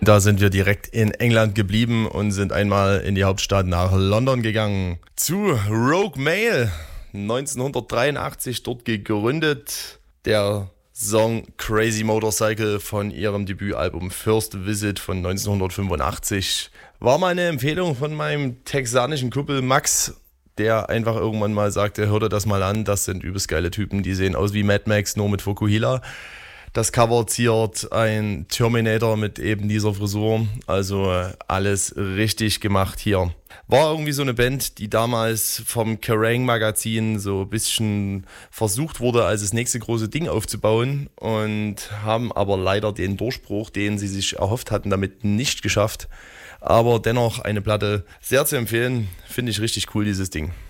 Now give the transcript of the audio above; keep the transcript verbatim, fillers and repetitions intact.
da sind wir direkt in England geblieben und sind einmal in die Hauptstadt nach London gegangen. Zu Rogue Male, neunzehnhundertdreiundachtzig dort gegründet. Der Song Crazy Motorcycle von ihrem Debütalbum First Visit von neunzehnhundertfünfundachtzig war mal eine Empfehlung von meinem texanischen Kumpel Max, der einfach irgendwann mal sagte, hör dir das mal an, das sind übelst geile Typen, die sehen aus wie Mad Max, nur mit Fukuhila. Das Cover ziert ein Terminator mit eben dieser Frisur, also alles richtig gemacht hier. War irgendwie so eine Band, die damals vom Kerrang! Magazin so ein bisschen versucht wurde, als das nächste große Ding aufzubauen und haben aber leider den Durchbruch, den sie sich erhofft hatten, damit nicht geschafft. Aber dennoch eine Platte sehr zu empfehlen, finde ich richtig cool, dieses Ding.